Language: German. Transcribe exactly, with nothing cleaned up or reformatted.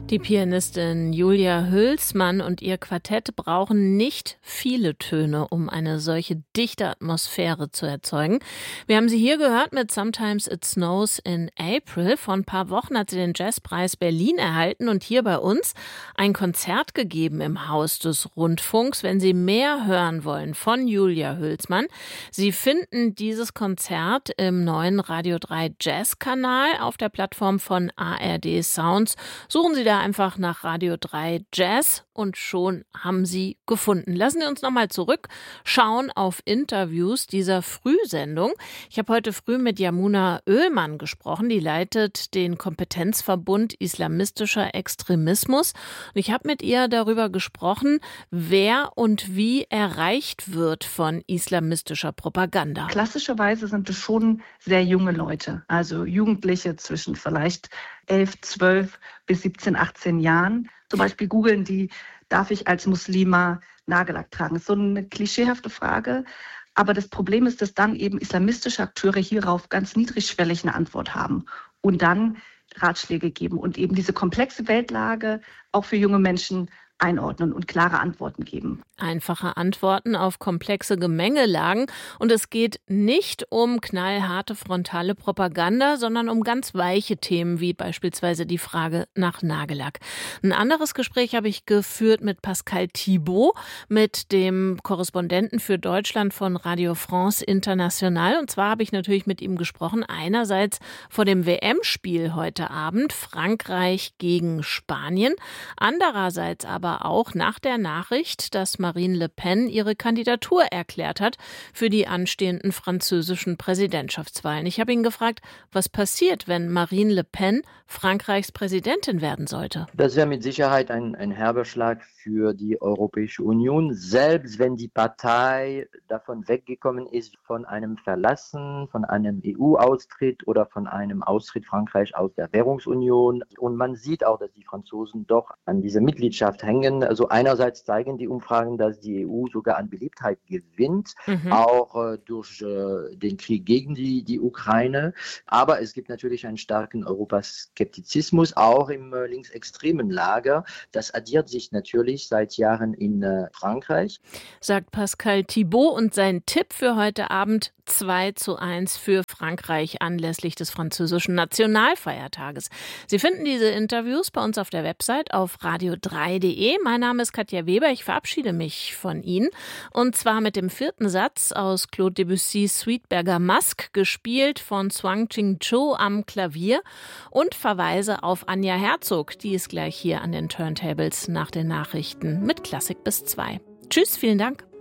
Die Pianistin Julia Hülsmann und ihr Quartett brauchen nicht viele Töne, um eine solche dichte Atmosphäre zu erzeugen. Wir haben sie hier gehört mit Sometimes It Snows in April. Vor ein paar Wochen hat sie den Jazzpreis Berlin erhalten und hier bei uns ein Konzert gegeben im Haus des Rundfunks. Wenn Sie mehr hören wollen von Julia Hülsmann, Sie finden dieses Konzert im neuen Radio drei Jazz-Kanal auf der Plattform von A R D Sounds. Suchen Sie da einfach nach Radio drei Jazz und schon haben Sie gefunden. Lassen Sie uns nochmal zurückschauen auf Interviews dieser Frühsendung. Ich habe heute früh mit Yamuna Oehlmann gesprochen, die leitet den Kompetenzverbund Islamistischer Extremismus. Und ich habe mit ihr darüber gesprochen, wer und wie erreicht wird von islamistischer Propaganda. Klassischerweise sind es schon sehr junge Leute, also Jugendliche zwischen vielleicht elf, zwölf bis siebzehn, achtzehn Jahren. Zum Beispiel googeln die, darf ich als Muslima Nagellack tragen? Das ist so eine klischeehafte Frage. Aber das Problem ist, dass dann eben islamistische Akteure hierauf ganz niedrigschwellig eine Antwort haben und dann Ratschläge geben und eben diese komplexe Weltlage auch für junge Menschen einordnen und klare Antworten geben. Einfache Antworten auf komplexe Gemengelagen. Und es geht nicht um knallharte frontale Propaganda, sondern um ganz weiche Themen, wie beispielsweise die Frage nach Nagellack. Ein anderes Gespräch habe ich geführt mit Pascal Thibaut, mit dem Korrespondenten für Deutschland von Radio France International. Und zwar habe ich natürlich mit ihm gesprochen, einerseits vor dem W M-Spiel heute Abend, Frankreich gegen Spanien, andererseits aber aber auch nach der Nachricht, dass Marine Le Pen ihre Kandidatur erklärt hat für die anstehenden französischen Präsidentschaftswahlen. Ich habe ihn gefragt, was passiert, wenn Marine Le Pen Frankreichs Präsidentin werden sollte. Das wäre mit Sicherheit ein, ein herber Schlag für die Europäische Union, selbst wenn die Partei davon weggekommen ist, von einem Verlassen, von einem E U-Austritt oder von einem Austritt Frankreichs aus der Währungsunion. Und man sieht auch, dass die Franzosen doch an dieser Mitgliedschaft hängen. Also einerseits zeigen die Umfragen, dass die E U sogar an Beliebtheit gewinnt, mhm. auch äh, durch äh, den Krieg gegen die, die Ukraine. Aber es gibt natürlich einen starken Europaskeptizismus, auch im äh, linksextremen Lager. Das addiert sich natürlich seit Jahren in äh, Frankreich. Sagt Pascal Thibaut und sein Tipp für heute Abend: zwei zu eins für Frankreich anlässlich des französischen Nationalfeiertages. Sie finden diese Interviews bei uns auf der Website auf radio drei punkt de. Mein Name ist Katja Weber. Ich verabschiede mich von Ihnen. Und zwar mit dem vierten Satz aus Claude Debussys Sweetberger Masque, gespielt von Zhuang Qingzhou am Klavier, und verweise auf Anja Herzog. Die ist gleich hier an den Turntables nach den Nachrichten mit Klassik bis zwei. Tschüss, vielen Dank.